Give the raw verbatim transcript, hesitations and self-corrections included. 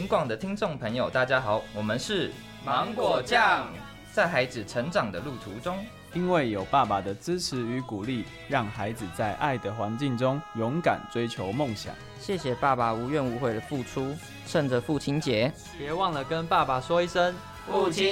广的听众朋友，大家好，我们是芒果酱。 在孩子成长的路途中， 因为有爸爸的支持与鼓励，让孩子在爱的环境中勇敢追求梦想。 谢谢爸爸无怨无悔的付出，趁着父亲节， 别忘了跟爸爸说一声父亲